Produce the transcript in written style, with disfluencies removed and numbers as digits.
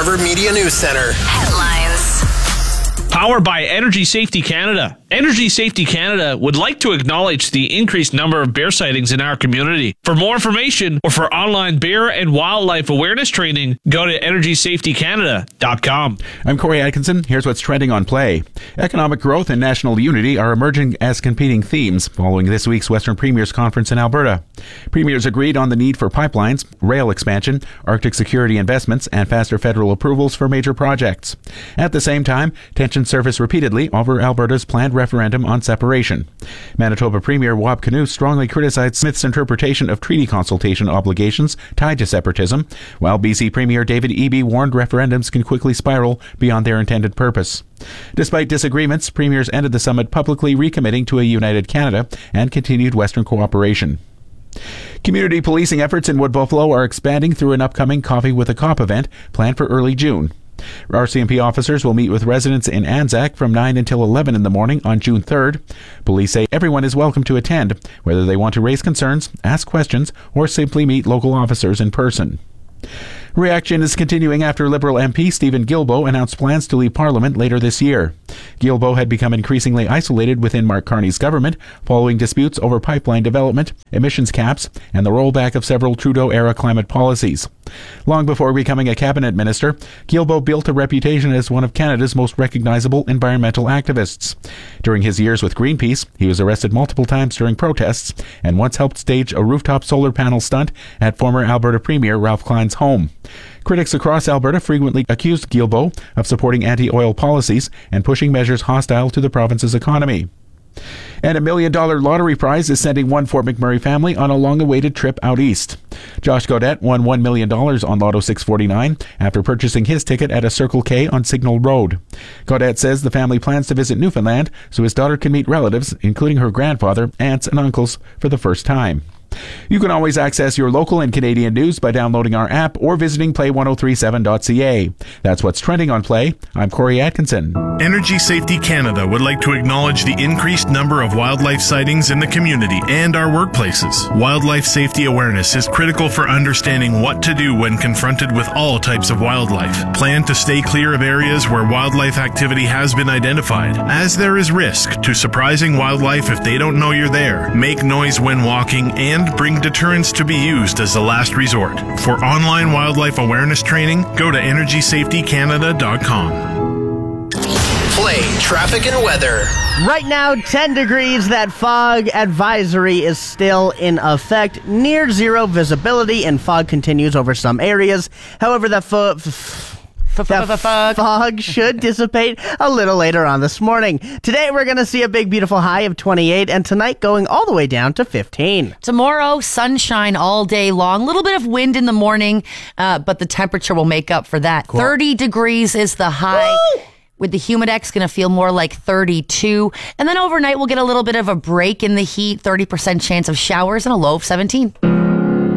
Harvard Media News Center. Headlines. Powered by Energy Safety Canada. Energy Safety Canada would like to acknowledge the increased number of bear sightings in our community. For more information or for online bear and wildlife awareness training, go to EnergySafetyCanada.com. I'm Corey Atkinson. Here's what's trending on Play. Economic growth and national unity are emerging as competing themes following this week's Western Premiers Conference in Alberta. Premiers agreed on the need for pipelines, rail expansion, Arctic security investments, and faster federal approvals for major projects. At the same time, tensions surfaced repeatedly over Alberta's planned referendum on separation. Manitoba Premier Wab Kinew strongly criticized Smith's interpretation of treaty consultation obligations tied to separatism, while BC Premier David Eby warned referendums can quickly spiral beyond their intended purpose. Despite disagreements, premiers ended the summit publicly recommitting to a united Canada and continued Western cooperation. Community policing efforts in Wood Buffalo are expanding through an upcoming Coffee with a Cop event planned for early June. RCMP officers will meet with residents in Anzac from 9 until 11 in the morning on June 3rd. Police say everyone is welcome to attend, whether they want to raise concerns, ask questions, or simply meet local officers in person. Reaction is continuing after Liberal MP Stephen Guilbeault announced plans to leave Parliament later this year. Guilbeault had become increasingly isolated within Mark Carney's government following disputes over pipeline development, emissions caps, and the rollback of several Trudeau-era climate policies. Long before becoming a cabinet minister, Guilbeault built a reputation as one of Canada's most recognizable environmental activists. During his years with Greenpeace, he was arrested multiple times during protests and once helped stage a rooftop solar panel stunt at former Alberta Premier Ralph Klein's home. Critics across Alberta frequently accused Guilbeault of supporting anti-oil policies and pushing measures hostile to the province's economy. And $1 million lottery prize is sending one Fort McMurray family on a long-awaited trip out east. Josh Gaudette won $1 million on Lotto 649 after purchasing his ticket at a Circle K on Signal Road. Gaudette says the family plans to visit Newfoundland so his daughter can meet relatives, including her grandfather, aunts, and uncles, for the first time. You can always access your local and Canadian news by downloading our app or visiting play1037.ca. That's what's trending on Play. I'm Corey Atkinson. Energy Safety Canada would like to acknowledge the increased number of wildlife sightings in the community and our workplaces. Wildlife safety awareness is critical for understanding what to do when confronted with all types of wildlife. Plan to stay clear of areas where wildlife activity has been identified, as there is risk to surprising wildlife if they don't know you're there. Make noise when walking and bring deterrents to be used as a last resort. For online wildlife awareness training, go to EnergySafetyCanada.com. Play traffic and weather. Right now, 10 degrees. That fog advisory is still in effect. Near zero visibility, and fog continues over some areas. However, the fog should dissipate a little later on this morning. Today, we're going to see a big, beautiful high of 28, and tonight going all the way down to 15. Tomorrow, sunshine all day long. A little bit of wind in the morning, but the temperature will make up for that. Cool. 30 degrees is the high. Woo! With the Humidex, going to feel more like 32. And then overnight, we'll get a little bit of a break in the heat, 30% chance of showers, and a low of 17.